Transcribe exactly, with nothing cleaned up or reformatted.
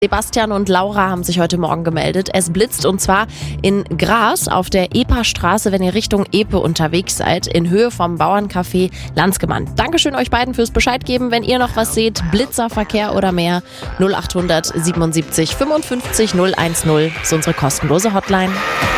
Sebastian und Laura haben sich heute Morgen gemeldet. Es blitzt und zwar in Gras auf der Eperstraße, wenn ihr Richtung Epe unterwegs seid, in Höhe vom Bauerncafé Landsgemann. Dankeschön euch beiden fürs Bescheid geben. Wenn ihr noch was seht, Blitzerverkehr oder mehr, null acht hundert siebenundsiebzig fünfundfünfzig null eins null ist unsere kostenlose Hotline.